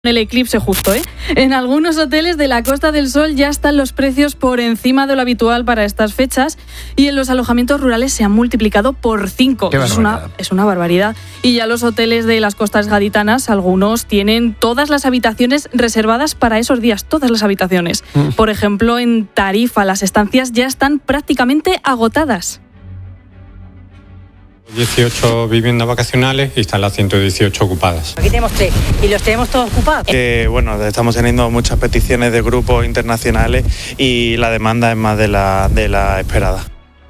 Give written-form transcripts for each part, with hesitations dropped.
El eclipse justo, ¿eh? En algunos hoteles de la Costa del Sol ya están los precios por encima de lo habitual para estas fechas y en los alojamientos rurales se han multiplicado por 5. Es una barbaridad. Y ya los hoteles de las costas gaditanas, algunos tienen todas las habitaciones reservadas para esos días, todas las habitaciones. Por ejemplo, en Tarifa las estancias ya están prácticamente agotadas. 18 viviendas vacacionales y están las 118 ocupadas. Aquí tenemos 3 y los tenemos todos ocupados. Estamos teniendo muchas peticiones de grupos internacionales y la demanda es más de la esperada.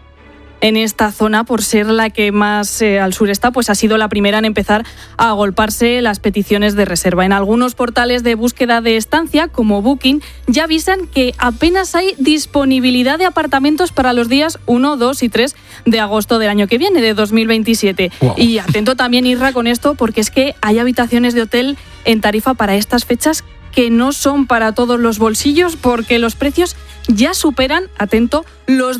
En esta zona, por ser la que más al sur está, pues ha sido la primera en empezar a agolparse las peticiones de reserva. En algunos portales de búsqueda de estancia, como Booking, ya avisan que apenas hay disponibilidad de apartamentos para los días 1, 2 y 3 de agosto del año que viene, de 2027. Wow. Y atento también, Irra, con esto, porque es que hay habitaciones de hotel en Tarifa para estas fechas que no son para todos los bolsillos, porque los precios ya superan, atento, los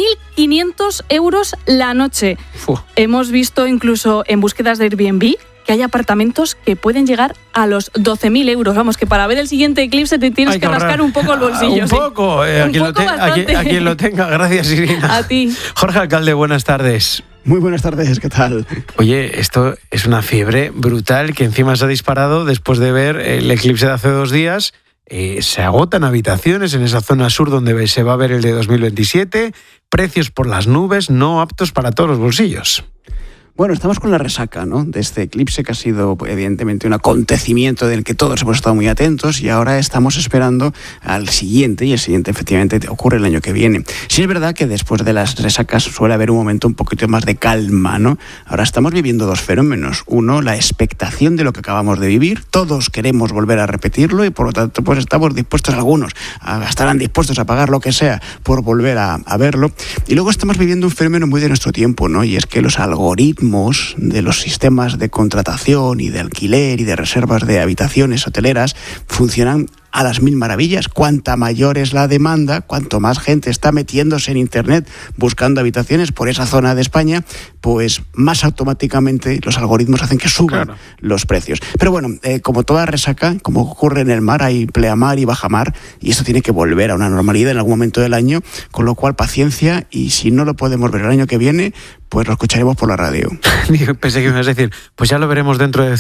2.500 euros la noche. Hemos visto incluso en búsquedas de Airbnb que hay apartamentos que pueden llegar a los 12.000 euros. Vamos, que para ver el siguiente eclipse te tienes que rascar un poco el bolsillo. Un poco, a quien lo tenga. Gracias, Irina. A ti. Jorge Alcalde, buenas tardes. Muy buenas tardes, ¿qué tal? Oye, esto es una fiebre brutal que encima se ha disparado después de ver el eclipse de hace 2 días. Se agotan habitaciones en esa zona sur donde se va a ver el de 2027, precios por las nubes, no aptos para todos los bolsillos. Bueno, estamos con la resaca, ¿no?, de este eclipse que ha sido evidentemente un acontecimiento del que todos hemos estado muy atentos y ahora estamos esperando al siguiente, y el siguiente efectivamente ocurre el año que viene. Sí es verdad que después de las resacas suele haber un momento un poquito más de calma, ¿no? Ahora estamos viviendo 2 fenómenos. Uno, la expectación de lo que acabamos de vivir. Todos queremos volver a repetirlo y por lo tanto pues estamos dispuestos, algunos estarán dispuestos a pagar lo que sea por volver a verlo. Y luego estamos viviendo un fenómeno muy de nuestro tiempo, ¿no? Y es que los algoritmos de los sistemas de contratación y de alquiler y de reservas de habitaciones hoteleras funcionan a las 1000 maravillas. Cuanta mayor es la demanda, cuanto más gente está metiéndose en Internet buscando habitaciones por esa zona de España, pues más automáticamente los algoritmos hacen que suban los precios. Pero bueno, como toda resaca, como ocurre en el mar, hay pleamar y bajamar, y esto tiene que volver a una normalidad en algún momento del año, con lo cual paciencia, y si no lo podemos ver el año que viene, pues lo escucharemos por la radio. Pensé que me ibas a decir, pues ya lo veremos dentro de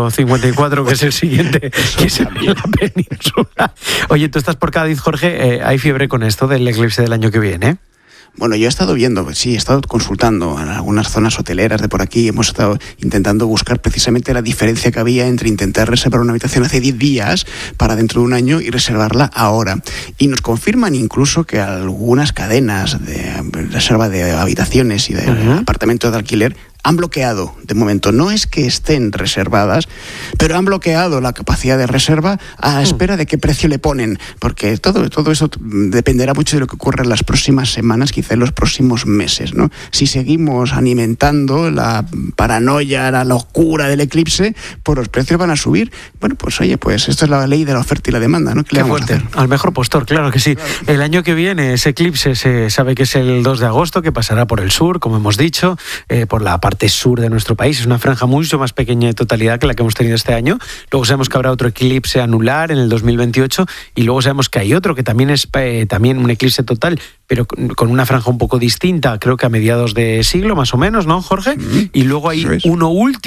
154, que es el siguiente, que es en la península. Oye, tú estás por Cádiz, Jorge, ¿hay fiebre con esto del eclipse del año que viene? Bueno, yo he estado viendo, sí, he estado consultando en algunas zonas hoteleras de por aquí. Hemos estado intentando buscar precisamente la diferencia que había entre intentar reservar una habitación hace 10 días para dentro de un año y reservarla ahora. Y nos confirman incluso que algunas cadenas de reserva de habitaciones y de apartamentos de alquiler han bloqueado, de momento, no es que estén reservadas, pero han bloqueado la capacidad de reserva a espera de qué precio le ponen, porque todo eso dependerá mucho de lo que ocurra en las próximas semanas, quizá en los próximos meses, ¿no? Si seguimos alimentando la paranoia, la locura del eclipse, pues los precios van a subir. Bueno, pues oye, pues esto es la ley de la oferta y la demanda, ¿no? ¿Qué le vamos a hacer? Al mejor postor, claro que sí. Claro. El año que viene ese eclipse se sabe que es el 2 de agosto, que pasará por el sur, como hemos dicho, por la parte sur de nuestro país. Es una franja mucho más pequeña de totalidad que la que hemos tenido este año. Luego sabemos que habrá otro eclipse anular en el 2028 y luego sabemos que hay otro que también es también un eclipse total, pero con una franja un poco distinta, creo que a mediados de siglo más o menos, ¿no, Jorge? Y luego hay uno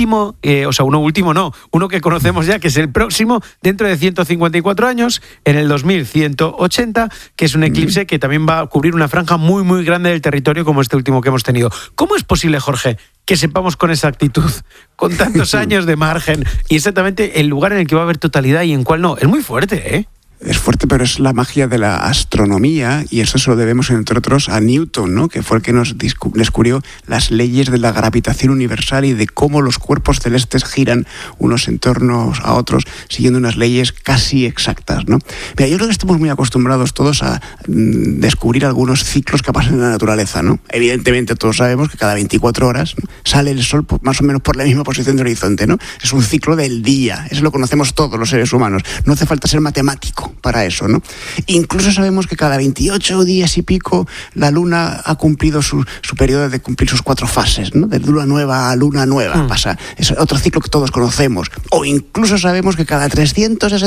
que conocemos ya, que es el próximo, dentro de 154 años, en el 2180, que es un eclipse que también va a cubrir una franja muy, muy grande del territorio como este último que hemos tenido. ¿Cómo es posible, Jorge, que sepamos con exactitud, con tantos años de margen, y exactamente el lugar en el que va a haber totalidad y en cuál no? Es muy fuerte, ¿eh? Es fuerte, pero es la magia de la astronomía, y eso se lo debemos, entre otros, a Newton, ¿no?, que fue el que nos descubrió las leyes de la gravitación universal y de cómo los cuerpos celestes giran unos en torno a otros, siguiendo unas leyes casi exactas, ¿no? Mira, yo creo que estamos muy acostumbrados todos a descubrir algunos ciclos que pasan en la naturaleza, ¿no? Evidentemente todos sabemos que cada 24 horas, ¿no?, sale el sol más o menos por la misma posición del horizonte, ¿no? Es un ciclo del día, eso lo conocemos todos los seres humanos, no hace falta ser matemático tiempo para eso, ¿no? Incluso sabemos que cada 28 días y pico la Luna ha cumplido su periodo de cumplir sus 4 fases, ¿no? De luna nueva a luna nueva. Pasa. Es otro ciclo que todos conocemos. O incluso sabemos que cada 360